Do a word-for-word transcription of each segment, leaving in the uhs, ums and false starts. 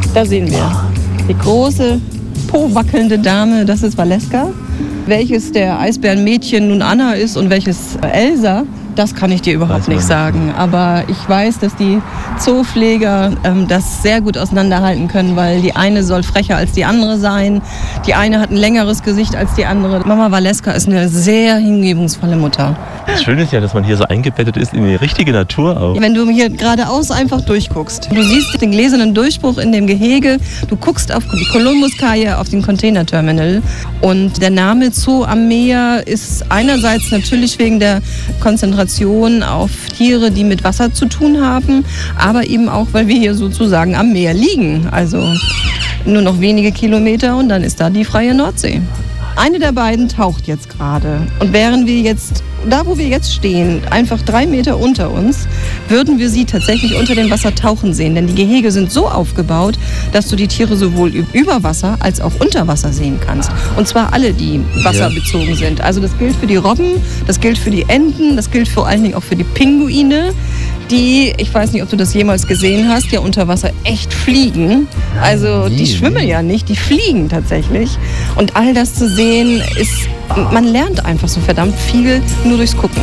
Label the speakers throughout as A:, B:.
A: Da sehen wir die große, po-wackelnde Dame, das ist Valeska. Welches der Eisbärenmädchen nun Anna ist und welches Elsa, das kann ich dir überhaupt nicht sagen. Aber ich weiß, dass die Zoopfleger ähm, das sehr gut auseinanderhalten können, weil die eine soll frecher als die andere sein. Die eine hat ein längeres Gesicht als die andere. Mama Valeska ist eine sehr hingebungsvolle Mutter.
B: Das Schöne ist ja, dass man hier so eingebettet ist in die richtige Natur auch.
A: Wenn du hier geradeaus einfach durchguckst, du siehst den gläsernen Durchbruch in dem Gehege, du guckst auf die Kolumbuskaje, auf den Containerterminal und der Name Zoo am Meer ist einerseits natürlich wegen der Konzentration auf Tiere, die mit Wasser zu tun haben, aber eben auch, weil wir hier sozusagen am Meer liegen. Also nur noch wenige Kilometer und dann ist da die freie Nordsee. Eine der beiden taucht jetzt gerade. Und wären wir jetzt, da wo wir jetzt stehen, einfach drei Meter unter uns, würden wir sie tatsächlich unter dem Wasser tauchen sehen. Denn die Gehege sind so aufgebaut, dass du die Tiere sowohl über Wasser als auch unter Wasser sehen kannst. Und zwar alle, die wasserbezogen sind. Also das gilt für die Robben, das gilt für die Enten, das gilt vor allen Dingen auch für die Pinguine, die, ich weiß nicht, ob du das jemals gesehen hast, ja unter Wasser echt fliegen. Also die schwimmen ja nicht, die fliegen tatsächlich. Und all das zu sehen, ist, man lernt einfach so verdammt viel nur durchs Gucken.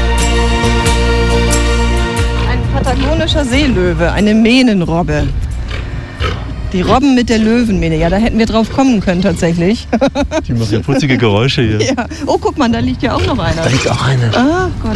A: Ein patagonischer Seelöwe, eine Mähnenrobbe. Die Robben mit der Löwenmähne, ja, da hätten wir drauf kommen können tatsächlich.
B: Die machen ja putzige Geräusche hier.
A: Ja. Oh, guck mal, da liegt ja auch noch einer.
B: Da liegt auch eine.
A: Ah, Gott.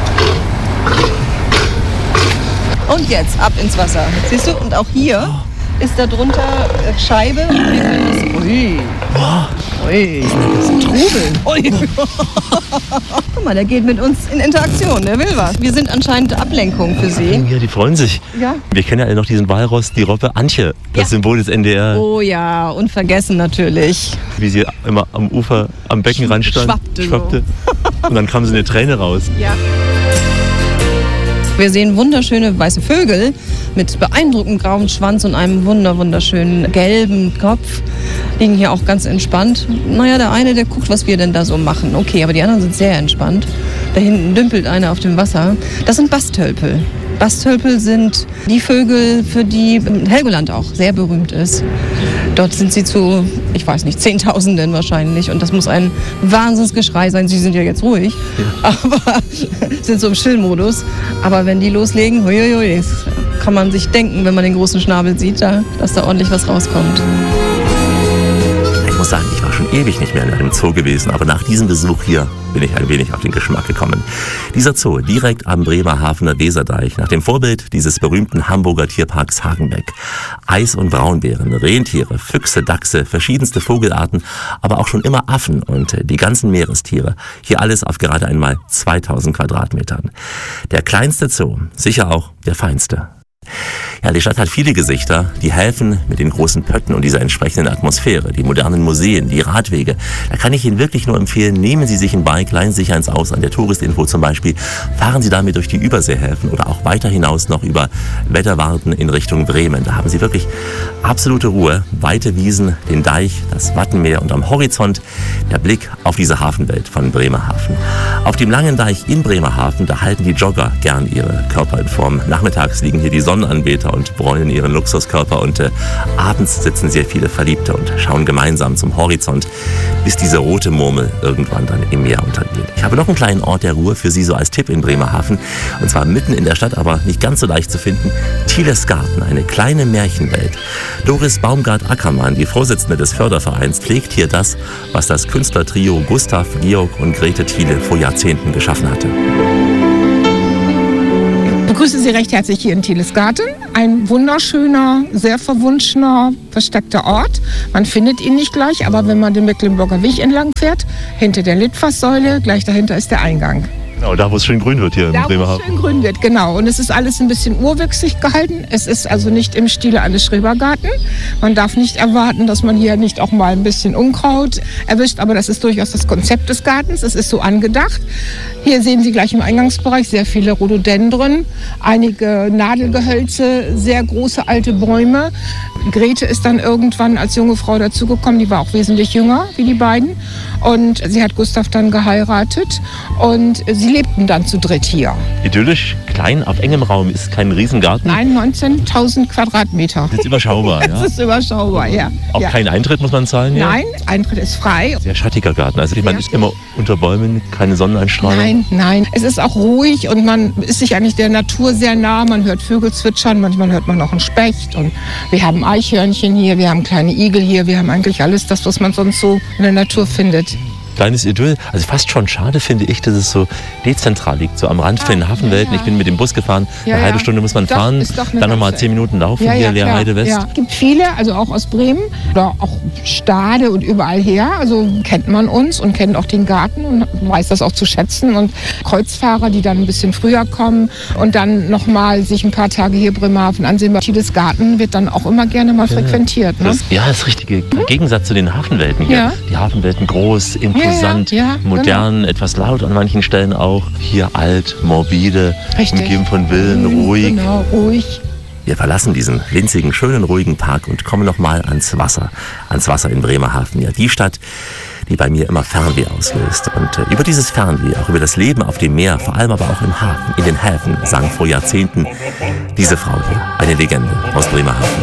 A: Und jetzt ab ins Wasser. Siehst du? Und auch hier oh. ist da drunter Scheibe. Ui. Oh. Ui. Das ist ein Trubel. Ui. Guck mal, der geht mit uns in Interaktion. Der will was. Wir sind anscheinend Ablenkung für sie.
B: Ja, die freuen sich. Ja. Wir kennen ja alle noch diesen Walross, die Robbe Antje. Das ja. Symbol des N D R.
A: Oh ja, unvergessen natürlich.
B: Wie sie immer am Ufer, am Beckenrand stand.
A: Schwappte.
B: Schwappte.
A: So.
B: Und dann kam so eine Träne raus.
A: Ja. Wir sehen wunderschöne weiße Vögel mit beeindruckend grauem Schwanz und einem wunder wunderschönen gelben Kopf. Liegen hier auch ganz entspannt. Naja, der eine, der guckt, was wir denn da so machen. Okay, aber die anderen sind sehr entspannt. Da hinten dümpelt einer auf dem Wasser. Das sind Bastölpel. Bastölpel sind die Vögel, für die Helgoland auch sehr berühmt ist. Dort sind sie zu, ich weiß nicht, Zehntausenden wahrscheinlich. Und das muss ein Wahnsinnsgeschrei sein. Sie sind ja jetzt ruhig, ja. aber sind so im Stillmodus. Aber wenn die loslegen, huiuiui, das kann man sich denken, wenn man den großen Schnabel sieht, da, dass da ordentlich was rauskommt.
B: Ich muss sagen, ich war schon ewig nicht mehr in einem Zoo gewesen, aber nach diesem Besuch hier bin ich ein wenig auf den Geschmack gekommen. Dieser Zoo direkt am Bremerhavener Weserdeich, nach dem Vorbild dieses berühmten Hamburger Tierparks Hagenbeck. Eis- und Braunbären, Rentiere, Füchse, Dachse, verschiedenste Vogelarten, aber auch schon immer Affen und die ganzen Meerestiere. Hier alles auf gerade einmal zweitausend Quadratmetern. Der kleinste Zoo, sicher auch der feinste. Ja, die Stadt hat viele Gesichter, die helfen mit den großen Pötten und dieser entsprechenden Atmosphäre, die modernen Museen, die Radwege. Da kann ich Ihnen wirklich nur empfehlen, nehmen Sie sich ein Bike, leihen Sie sich eins aus, an der Touristinfo zum Beispiel, fahren Sie damit durch die Überseehäfen oder auch weiter hinaus noch über Wetterwarten in Richtung Bremen. Da haben Sie wirklich absolute Ruhe, weite Wiesen, den Deich, das Wattenmeer und am Horizont der Blick auf diese Hafenwelt von Bremerhaven. Auf dem langen Deich in Bremerhaven, da halten die Jogger gern ihre Körper in Form. Nachmittags liegen hier die Sonnenanbeter und bräunen ihren Luxuskörper und äh, abends sitzen sehr viele Verliebte und schauen gemeinsam zum Horizont, bis diese rote Murmel irgendwann dann im Meer untergeht. Ich habe noch einen kleinen Ort der Ruhe für Sie so als Tipp in Bremerhaven, und zwar mitten in der Stadt, aber nicht ganz so leicht zu finden. Thieles Garten, eine kleine Märchenwelt. Doris Baumgart-Ackermann, die Vorsitzende des Fördervereins, pflegt hier das, was das Künstlertrio Gustav, Georg und Grete Thiele vor Jahrzehnten geschaffen hatte.
C: Ich begrüße Sie recht herzlich hier in Thieles Garten. Ein wunderschöner, sehr verwunschener, versteckter Ort. Man findet ihn nicht gleich, aber wenn man den Mecklenburger Weg entlang fährt, hinter der Litfaßsäule, gleich dahinter ist der Eingang.
B: Genau, da wo es schön grün wird hier
C: da,
B: in Bremerhaven.
C: Da wo es schön grün wird, genau. Und es ist alles ein bisschen urwüchsig gehalten. Es ist also nicht im Stile eines Schrebergarten. Man darf nicht erwarten, dass man hier nicht auch mal ein bisschen Unkraut erwischt, aber das ist durchaus das Konzept des Gartens. Es ist so angedacht. Hier sehen Sie gleich im Eingangsbereich sehr viele Rhododendron, einige Nadelgehölze, sehr große alte Bäume. Grete ist dann irgendwann als junge Frau dazugekommen, die war auch wesentlich jünger wie die beiden. Und sie hat Gustav dann geheiratet und sie sie lebten dann zu dritt hier.
B: Idyllisch, klein, auf engem Raum, ist kein Riesengarten.
C: Nein, neunzehntausend Quadratmeter.
B: Das ist überschaubar, ja.
C: Das ist überschaubar, ja.
B: Auch
C: ja.
B: kein Eintritt muss man zahlen, ja?
C: Nein, Eintritt ist frei.
B: Sehr schattiger Garten. Also ich meine,
C: Ja.
B: ist immer unter Bäumen, keine Sonneneinstrahlung.
C: Nein, nein. Es ist auch ruhig und man ist sich eigentlich der Natur sehr nah. Man hört Vögel zwitschern, manchmal hört man auch einen Specht. Und wir haben Eichhörnchen hier, wir haben kleine Igel hier, wir haben eigentlich alles das, was man sonst so in der Natur findet.
B: Kleines Idyll. Also fast schon schade finde ich, dass es so dezentral liegt, so am Rand von den Hafenwelten.
C: ja.
B: Ich bin mit dem Bus gefahren,
C: Ja,
B: eine halbe
C: ja.
B: Stunde muss man
C: Doch,
B: fahren,
C: ist doch eine
B: dann nochmal
C: ganze-
B: zehn Minuten laufen,
C: Ja,
B: hier
C: ja, klar.
B: Leerheide West.
C: Ja. Es gibt viele, also auch aus Bremen oder auch Stade und überall her. Also kennt man uns und kennt auch den Garten und weiß das auch zu schätzen. Und Kreuzfahrer, die dann ein bisschen früher kommen und dann nochmal sich ein paar Tage hier Bremerhaven ansehen. Tiedes Garten wird dann auch immer gerne mal frequentiert. Ne?
B: Das, ja, das richtige Gegensatz zu den Hafenwelten hier.
C: Ja.
B: Die Hafenwelten groß, imposant,
C: Ja, ja, ja,
B: modern, etwas laut an manchen Stellen auch. Hier alt, morbide,
C: Richtig.
B: umgeben von Villen, ruhig.
C: Genau, ruhig.
B: Wir verlassen diesen winzigen, schönen, ruhigen Park und kommen nochmal ans Wasser. Ans Wasser in Bremerhaven. Ja, die Stadt, die bei mir immer Fernweh auslöst. Und äh, über dieses Fernweh, auch über das Leben auf dem Meer, vor allem aber auch im Hafen, in den Häfen, sang vor Jahrzehnten diese Frau hier, eine Legende aus Bremerhaven.